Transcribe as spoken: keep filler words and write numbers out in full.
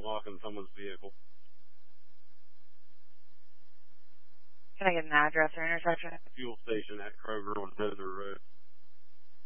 locking someone's vehicle. Can I get an address or intersection? Fuel station at Kroger on Desert Road.